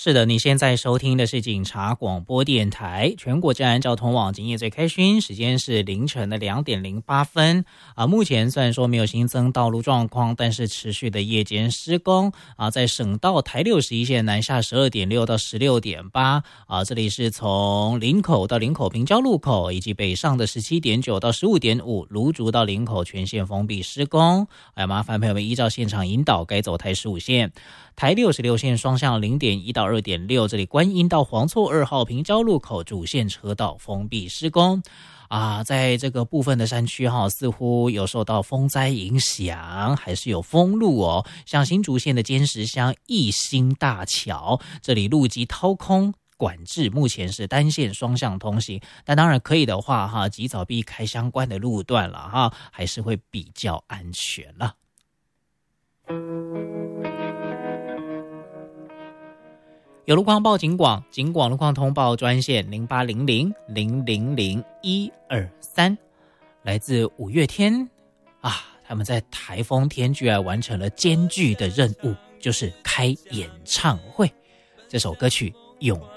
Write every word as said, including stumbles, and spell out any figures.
是的，你现在收听的是警察广播电台全国治安交通网，今夜最开讯，时间是凌晨的两点零八分啊。目前虽然说没有新增道路状况，但是持续的夜间施工啊，在省道台六十一线南下十二点六到十六点八啊，这里是从林口到林口平交路口，以及北上的十七点九到十五点五，芦竹到林口全线封闭施工。哎，麻烦朋友们依照现场引导改走台十五线。台六十六线双向 零点一到二点六， 这里观音到黄厝二号平交路口主线车道封闭施工啊，在这个部分的山区哈，似乎有受到风灾影响，还是有封路哦。像新竹县的尖石乡义兴大桥，这里路基掏空管制，目前是单线双向通行，但当然可以的话哈，及早避开相关的路段了哈，还是会比较安全了。有路况报警广，警广路况通报专线零八零零零零零一二三，来自五月天啊，他们在台风天居然完成了艰巨的任务，就是开演唱会。这首歌曲《永